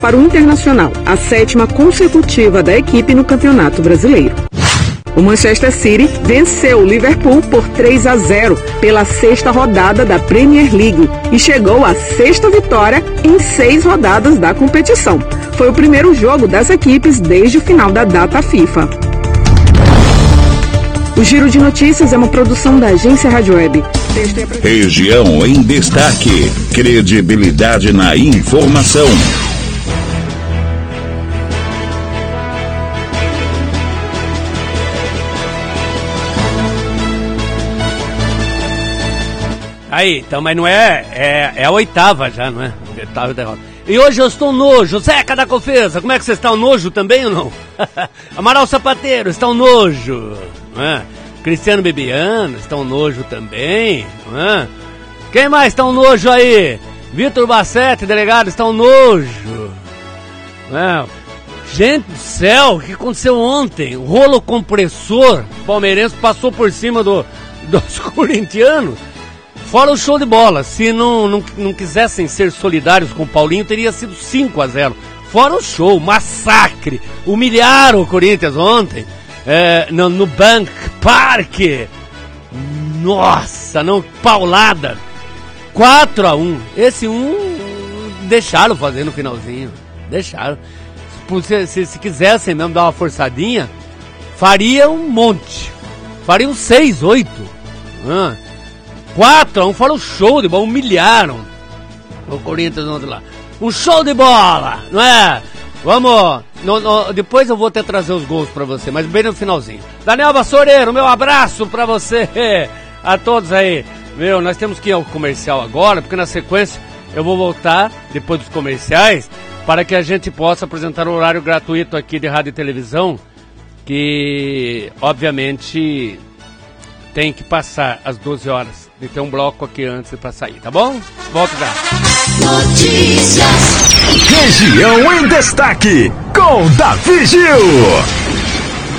para o Internacional, a 7ª consecutiva da equipe no Campeonato Brasileiro. O Manchester City venceu o Liverpool por 3-0 pela 6ª rodada da Premier League e chegou à 6ª vitória em 6 rodadas da competição. Foi o primeiro jogo das equipes desde o final da data FIFA. O Giro de Notícias é uma produção da Agência Rádio Web. Região em Destaque. Credibilidade na informação. Aí, então, mas não é a 8ª já, não é? 8ª derrota. E hoje eu estou nojo. Zeca da Confesa, como é que vocês estão? Nojo também ou não? Amaral Sapateiro, estão nojo, não é? Cristiano Bebiano, estão nojo também, não é? Quem mais estão nojo aí? Vitor Bassetti, delegado, estão nojo, não é? Gente do céu, o que aconteceu ontem? O rolo compressor palmeirense passou por cima dos corintianos. Fora o show de bola, se não quisessem ser solidários com o Paulinho, teria sido 5-0. Fora o show, massacre, humilharam o Corinthians ontem, no Bank Park. Nossa, não, paulada, 4-1. Esse deixaram fazer no finalzinho, deixaram. Se quisessem mesmo dar uma forçadinha, faria um monte, faria um 6-8. 4-1, fora o show de bola, humilharam o Corinthians ontem lá. Um show de bola, não é? Vamos, depois eu vou até trazer os gols pra você, mas bem no finalzinho. Daniel Vassoureiro, meu abraço pra você, a todos aí. Nós temos que ir ao comercial agora, porque na sequência eu vou voltar, depois dos comerciais, para que a gente possa apresentar o horário gratuito aqui de rádio e televisão, que obviamente tem que passar às 12 horas. E tem um bloco aqui antes pra sair, tá bom? Volto já. Notícias. Região em Destaque, com Davi Gil.